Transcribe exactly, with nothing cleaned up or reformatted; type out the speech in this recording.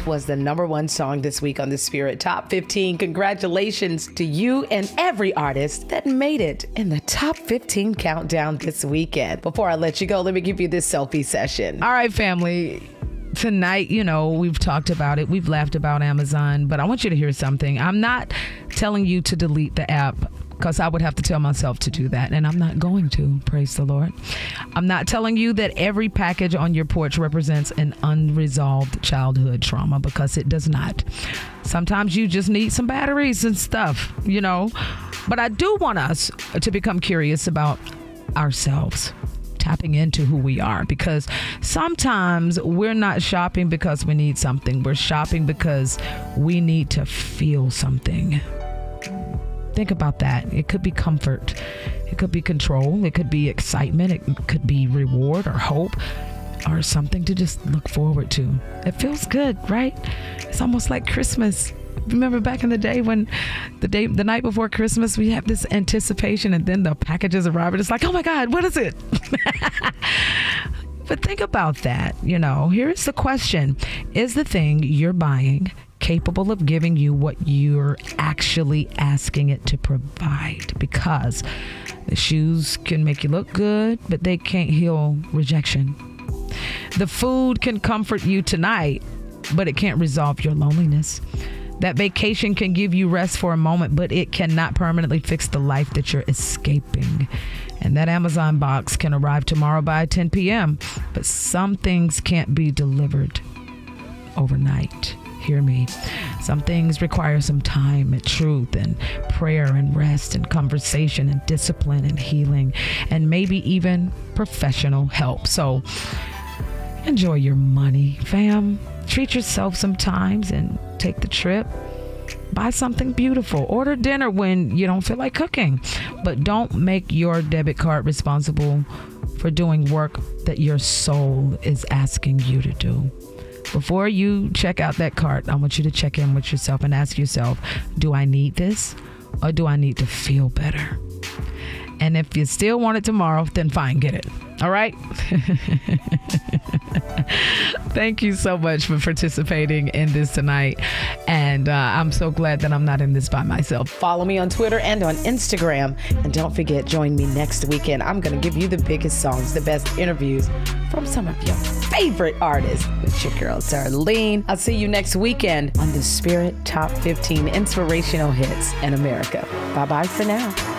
was the number one song this week on the Spirit Top fifteen. Congratulations to you and every artist that made it in the Top fifteen countdown this weekend. Before I let you go, let me give you this selfie session. All right, family. Tonight, you know, we've talked about it. We've laughed about Amazon, but I want you to hear something. I'm not telling you to delete the app, because I would have to tell myself to do that, and I'm not going to, praise the Lord. I'm not telling you that every package on your porch represents an unresolved childhood trauma, because it does not. Sometimes you just need some batteries and stuff, you know. But I do want us to become curious about ourselves, tapping into who we are, because sometimes we're not shopping because we need something. We're shopping because we need to feel something. Think about that. It could be comfort. It could be control. It could be excitement. It could be reward or hope or something to just look forward to. It feels good, right? It's almost like Christmas. Remember back in the day when the day, the night before Christmas, we have this anticipation, and then the packages arrive and it's like, oh my God, what is it? But think about that. You know, here's the question. Is the thing you're buying capable of giving you what you're actually asking it to provide? Because the shoes can make you look good, but they can't heal rejection. The food can comfort you tonight, but it can't resolve your loneliness. That vacation can give you rest for a moment, but it cannot permanently fix the life that you're escaping. And that Amazon box can arrive tomorrow by ten p.m., but some things can't be delivered overnight. Hear me. Some things require some time and truth and prayer and rest and conversation and discipline and healing and maybe even professional help. So enjoy your money, fam. Treat yourself sometimes and take the trip. Buy something beautiful. Order dinner when you don't feel like cooking. But don't make your debit card responsible for doing work that your soul is asking you to do. Before you check out that cart, I want you to check in with yourself and ask yourself, do I need this or do I need to feel better? And if you still want it tomorrow, then fine, get it. All right? Thank you so much for participating in this tonight. And uh, I'm so glad that I'm not in this by myself. Follow me on Twitter and on Instagram. And don't forget, join me next weekend. I'm going to give you the biggest songs, the best interviews from some of your favorite artists with your girl, Darlene. I'll see you next weekend on the Spirit Top fifteen Inspirational Hits in America. Bye-bye for now.